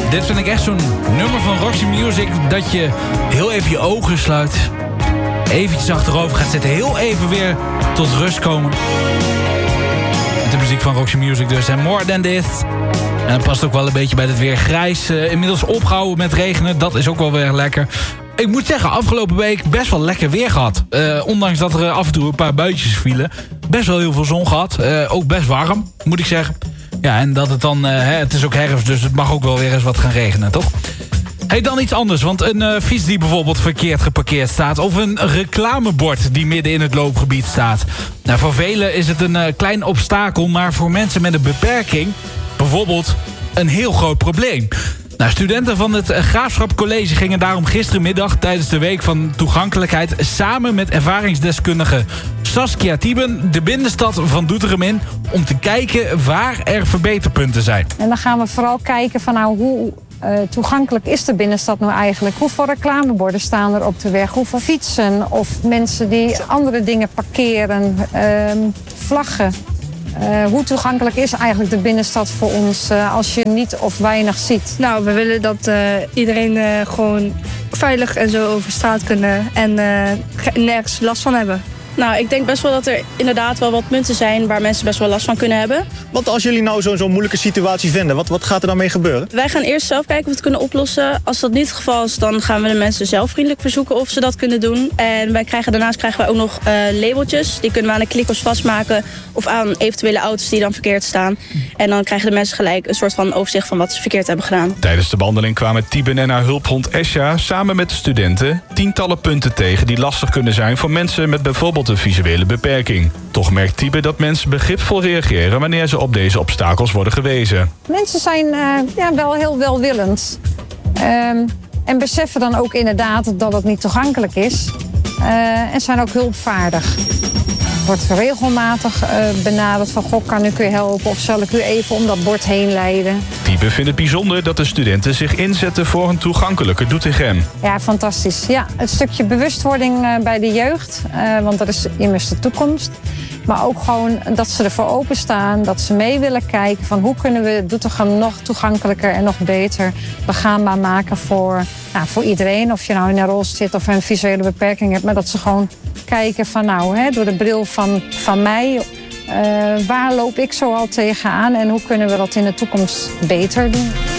Dit vind ik echt zo'n nummer van Roxy Music dat je heel even je ogen sluit, eventjes achterover gaat zitten, heel even weer tot rust komen. Met de muziek van Roxy Music dus. En More Than This. En dat past ook wel een beetje bij het weer. Grijs, inmiddels opgehouden met regenen. Dat is ook wel weer lekker. Ik moet zeggen, afgelopen week best wel lekker weer gehad. Ondanks dat er af en toe een paar buitjes vielen. Best wel heel veel zon gehad. Ook best warm, moet ik zeggen. Ja, en dat het dan... het is ook herfst, dus het mag ook wel weer eens wat gaan regenen, toch? Hey, dan iets anders, want een fiets die bijvoorbeeld verkeerd geparkeerd staat, of een reclamebord die midden in het loopgebied staat. Nou, voor velen is het een klein obstakel, maar voor mensen met een beperking bijvoorbeeld een heel groot probleem. Nou, studenten van het Graafschap College gingen daarom gisterenmiddag tijdens de week van toegankelijkheid samen met ervaringsdeskundige Saskia Tieben de binnenstad van Doetinchem in om te kijken waar er verbeterpunten zijn. En dan gaan we vooral kijken van hoe toegankelijk is de binnenstad nou eigenlijk? Hoeveel reclameborden staan er op de weg? Hoeveel fietsen of mensen die andere dingen parkeren, vlaggen? Hoe toegankelijk is eigenlijk de binnenstad voor ons als je niet of weinig ziet? Nou, we willen dat iedereen gewoon veilig en zo over straat kunnen en nergens last van hebben. Nou, ik denk best wel dat er inderdaad wel wat punten zijn waar mensen best wel last van kunnen hebben. Want als jullie nou zo'n moeilijke situatie vinden, wat gaat er dan mee gebeuren? Wij gaan eerst zelf kijken of we het kunnen oplossen. Als dat niet het geval is, dan gaan we de mensen zelf vriendelijk verzoeken of ze dat kunnen doen. En daarnaast krijgen wij ook nog labeltjes. Die kunnen we aan de klikkers vastmaken of aan eventuele auto's die dan verkeerd staan. En dan krijgen de mensen gelijk een soort van overzicht van wat ze verkeerd hebben gedaan. Tijdens de wandeling kwamen Tieben en haar hulphond Esja samen met de studenten tientallen punten tegen die lastig kunnen zijn voor mensen met bijvoorbeeld een visuele beperking. Toch merkt Tiebe dat mensen begripvol reageren wanneer ze op deze obstakels worden gewezen. Mensen zijn wel heel welwillend. En beseffen dan ook inderdaad dat het niet toegankelijk is. En zijn ook hulpvaardig. Wordt regelmatig benaderd van, goh, kan ik u helpen of zal ik u even om dat bord heen leiden? Tiebe vindt het bijzonder dat de studenten zich inzetten voor een toegankelijke Doetinchem. Ja, fantastisch. Ja, het stukje bewustwording bij de jeugd, want dat is immers de toekomst. Maar ook gewoon dat ze ervoor openstaan, dat ze mee willen kijken van hoe kunnen we Doetinchem nog toegankelijker en nog beter begaanbaar maken voor iedereen. Of je nou in een rolstoel zit of een visuele beperking hebt, maar dat ze gewoon kijken van door de bril van mij, waar loop ik zo al tegenaan en hoe kunnen we dat in de toekomst beter doen.